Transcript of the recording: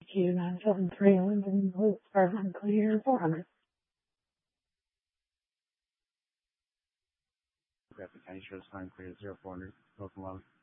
PQ 973 Linden Loop, Berlin, clear 400. Graphic County shows time clear 0400, Open Load.